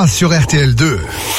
matin sur RTL2.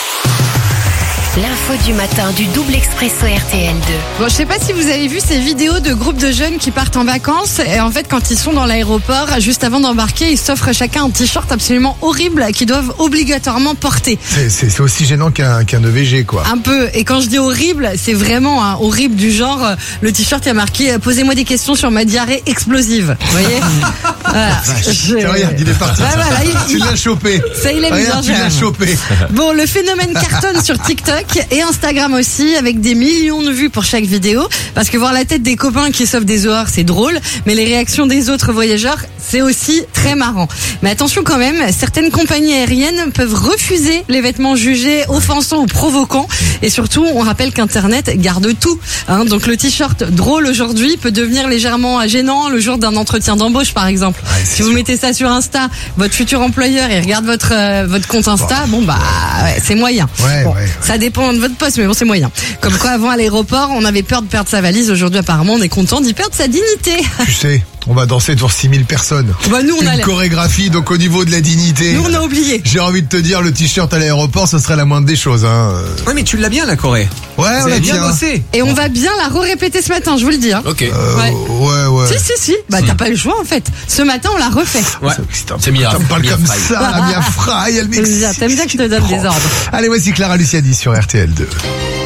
L'info du matin du double expresso RTL2. Bon, je sais pas si vous avez vu ces vidéos de groupes de jeunes qui partent en vacances et en fait quand ils sont dans l'aéroport, juste avant d'embarquer, ils s'offrent chacun un t-shirt absolument horrible qu'ils doivent obligatoirement porter. C'est aussi gênant qu'un EVG, quoi. Un peu. Et quand je dis horrible, c'est vraiment horrible du genre, le t-shirt il a marqué posez-moi des questions sur ma diarrhée explosive. Vous voyez? Voilà. Regarde, il est parti. Bah, voilà, Tu l'as chopé. Ça, il est Regarde, tu l'as chopé. Bon, le phénomène cartonne sur TikTok et Instagram aussi, avec des millions de vues pour chaque vidéo. Parce que voir la tête des copains qui s'offrent des horreurs, c'est drôle. Mais les réactions des autres voyageurs, c'est aussi très marrant. Mais attention quand même, certaines compagnies aériennes peuvent refuser les vêtements jugés offensants ou provoquants. Et surtout, on rappelle qu'Internet garde tout. Donc le t-shirt drôle aujourd'hui peut devenir légèrement gênant le jour d'un entretien d'embauche, par exemple. Ouais, si vous mettez ça sur Insta, votre futur employeur, il regarde votre compte Insta, c'est moyen. Ouais. Ça dépend de votre poste, mais bon, c'est moyen. Comme quoi, avant à l'aéroport, on avait peur de perdre sa valise. Aujourd'hui, apparemment, on est content d'y perdre sa dignité. Tu sais, on va danser devant 6000 personnes. Bah, nous, Une chorégraphie, donc au niveau de la dignité. Nous, on a oublié. J'ai envie de te dire, le t-shirt à l'aéroport, ce serait la moindre des choses. Ouais, mais tu l'as bien, la Corée. Ouais, Vous on avez l'a bien bossé. Et on va bien la répéter ce matin, je vous le dis. Ok. Ouais. Si. Bah, t'as pas le choix, en fait. Ce matin, on l'a refait. Ouais. C'est Mia. Tu me parles comme ça, la Mia Fry, elle m'excite. T'aimes bien que je te donne des ordres. Allez, voici Clara Luciani sur RTL2.